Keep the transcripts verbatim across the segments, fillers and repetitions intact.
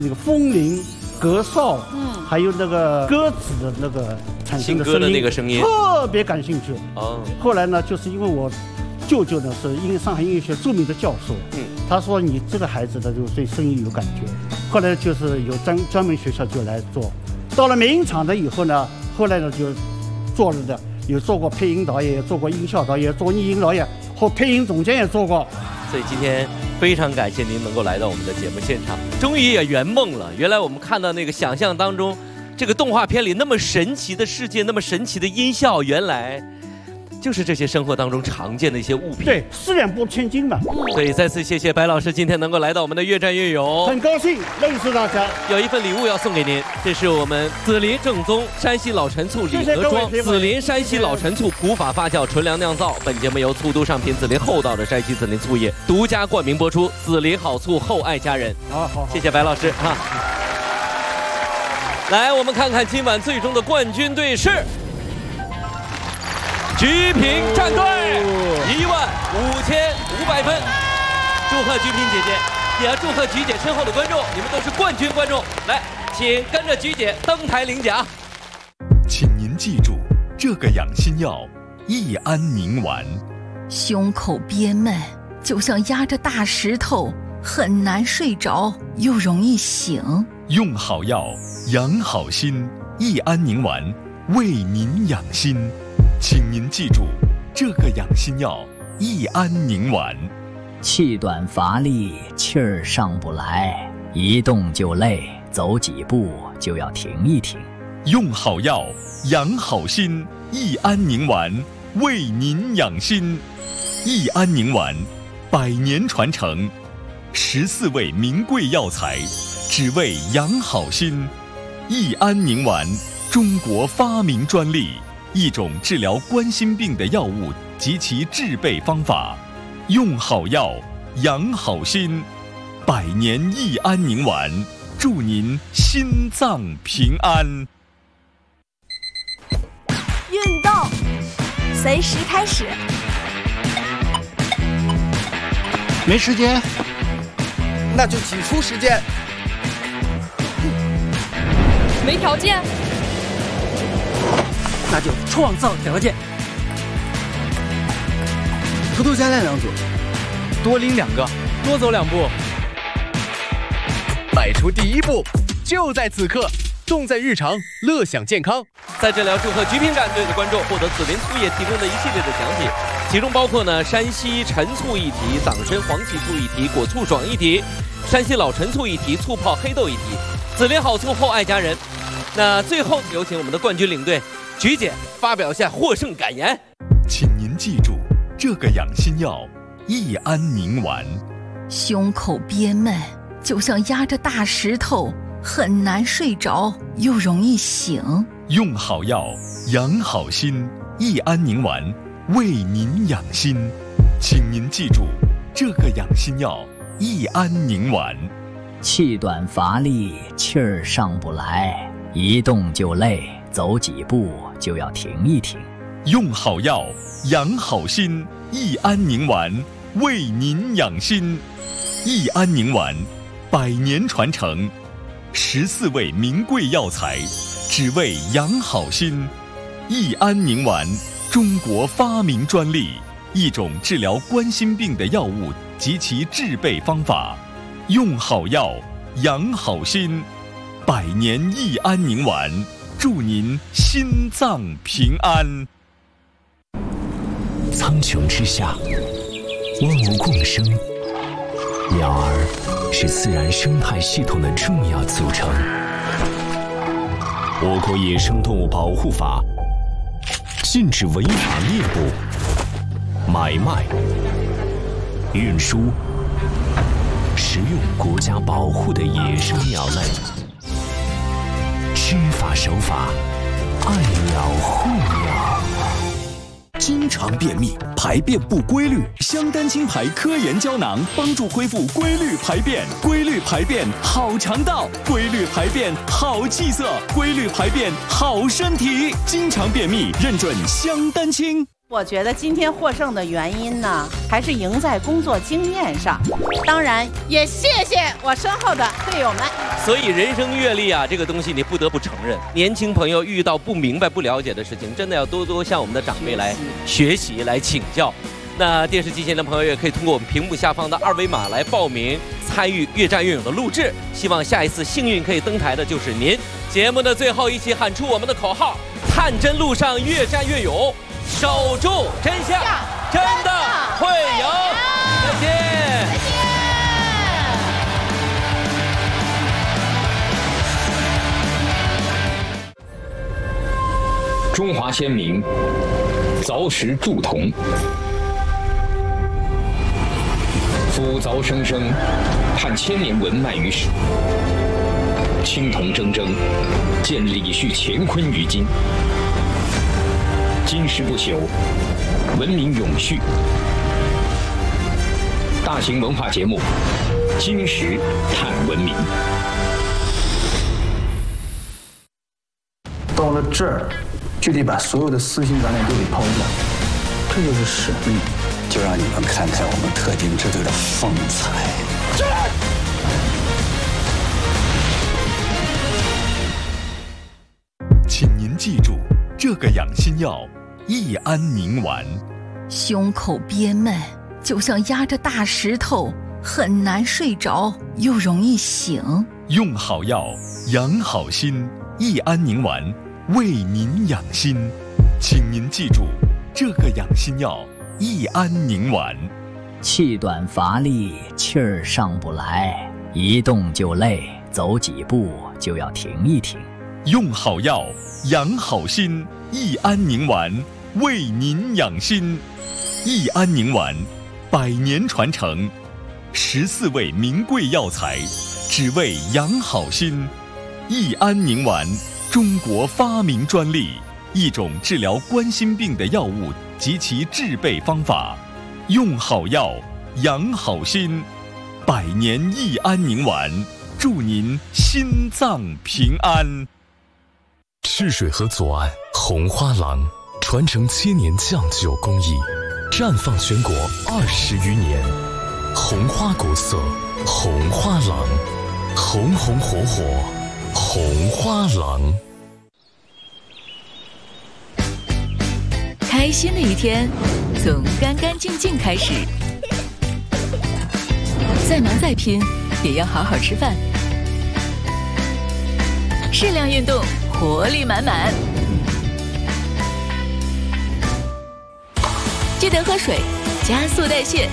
那个风铃、格哨，嗯，还有那个鸽子的那个产生的声音， 新歌的那个声音， 特别感兴趣。 哦， 后来呢，就是因为我舅舅呢是音上海音乐学著名的教授，嗯，他说你这个孩子呢就对声音有感觉，后来就是有专专门学校就来做。到了民厂的以后呢，后来呢就做了的，有做过配音导演，也做过音效导演，做音导演或配音总监也做过。 所以今天非常感谢您能够来到我们的节目现场，终于也圆梦了。原来我们看到那个想象当中，这个动画片里那么神奇的世界，那么神奇的音效，原来就是这些生活当中常见的一些物品。 对，四两拨千斤嘛。 所以再次谢谢白老师今天能够来到我们的越战越勇， 很高兴认识大家。 有一份礼物要送给您，这是我们紫林正宗山西老陈醋礼盒装，紫林山西老陈醋古法发酵纯粮酿造。本节目由醋都上品紫林厚道的山西紫林醋业独家冠名播出。紫林好醋，厚爱家人。 好好， 谢谢白老师哈。来，我们看看今晚最终的冠军队是菊萍战队，一万五千五百分。祝贺菊萍姐姐，也要祝贺菊姐身后的观众，你们都是冠军观众。来，请跟着菊姐登台领奖。 请您记住这个养心药益安宁丸。 胸口憋闷，就像压着大石头，很难睡着，又容易醒。 用好药，养好心，益安宁丸为您养心。请您记住这个养心药益安宁丸。 气短乏力，气儿上不来，一动就累，走几步就要停一停。 用好药，养好心，益安宁丸为您养心。益安宁丸，百年传承，十四味名贵药材，只为养好心。益安宁丸，中国发明专利，一种治疗冠心病的药物及其制备方法。用好药，养好心，百年益安宁丸，祝您心脏平安。 运动，随时开始。 没时间， 那就挤出时间。 没条件， 那就创造条件。 偷偷加练两组， 多拎两个，多走两步。 迈出第一步，就在此刻，重在日常，乐享健康。 在这里要祝贺菊萍战队的观众获得紫林醋业提供的一系列的奖品，其中包括呢山西陈醋一提、党参黄芪醋一提、果醋爽一提、山西老陈醋一提、醋泡黑豆一提、紫林好醋厚爱家人。那最后有请我们的冠军领队菊姐发表一下获胜感言。 请您记住这个养心药益安宁丸。 胸口憋闷，就像压着大石头，很难睡着，又容易醒。 用好药，养好心，益安宁丸为您养心。请您记住这个养心药益安宁丸。 气短乏力，气儿上不来，一动就累，走几步就要停一停。 用好药，养好心，益安宁丸为您养心。益安宁丸，百年传承，十四味名贵药材，只为养好心。益安宁丸，中国发明专利，一种治疗冠心病的药物及其制备方法。用好药，养好心，百年益安宁丸，祝您心脏平安。 苍穹之下，万物共生，鸟儿是自然生态系统的重要组成。我国野生动物保护法禁止违法猎捕、买卖、运输、食用国家保护的野生鸟类。知法守法，爱鸟护鸟。 经常便秘、排便不规律，香丹青牌科研胶囊帮助恢复规律排便。规律排便好肠道，规律排便好气色，规律排便好身体。经常便秘认准香丹青。 我觉得今天获胜的原因呢，还是赢在工作经验上。当然，也谢谢我身后的队友们。 所以人生阅历啊，这个东西你不得不承认，年轻朋友遇到不明白、不了解的事情，真的要多多向我们的长辈来学习、来请教。那电视机前的朋友也可以通过我们屏幕下方的二维码来报名参与《越战越勇》的录制。希望下一次幸运可以登台的就是您。节目的最后，一起喊出我们的口号：探真路上越战越勇，守住真相，真的会赢。再见。 中华先民凿石铸铜，夫凿生生，盼千年文脉于史。青铜铮铮，见李旭乾坤于今。金石不朽，文明永续。大型文化节目《金石探文明》。 到了这儿，就得把所有的私心杂念都给抛掉，这就是使命。 就让你们看看我们特警支队的风采。 请您记住这个养心药：益安宁丸。 胸口憋闷，就像压着大石头，很难睡着，又容易醒。 用好药，养好心。益安宁丸为您养心，请您记住这个养心药：益安宁丸。 气短乏力，气儿上不来，一动就累，走几步就要停一停。 用好药，养好心。益安宁丸为您养心。益安宁丸，百年传承，十四味名贵药材，只为养好心。益安宁丸，中国发明专利，一种治疗冠心病的药物及其制备方法。用好药，养好心。百年益安宁丸，祝您心脏平安。 赤水河左岸红花廊，传承千年酱酒工艺，绽放全国二十余年。红花国色，红花廊，红红火火，红花廊。 开心的一天从干干净净开始，再忙再拼也要好好吃饭，适量运动，活力满满。记得喝水，加速代谢。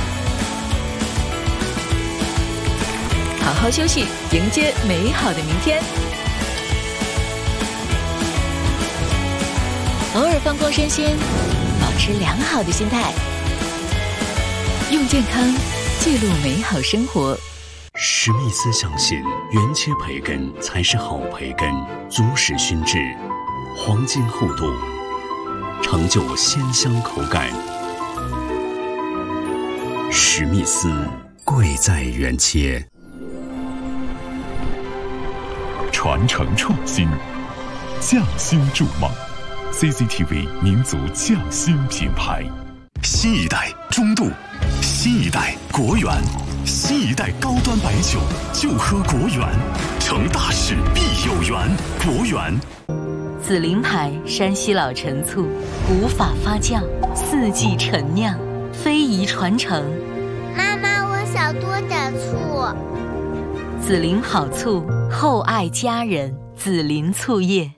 好好休息，迎接美好的明天。偶尔放空身心，保持良好的心态，用健康记录美好生活。 史密斯相信，原切培根才是好培根，足使熏制，黄金厚度，成就鲜香口感。史密斯，贵在原切。 传承创新，匠心筑梦。C C T V 民族匠心品牌， 新一代中度，新一代国源，新一代高端白酒就喝国源，成大事必有缘，国源。 紫林牌山西老陈醋，古法发酵，四季陈酿，非遗传承。 妈妈，我想多点醋。 紫林好醋，厚爱家人。紫林醋业。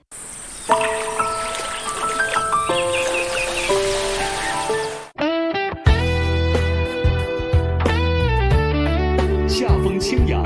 夏风清扬，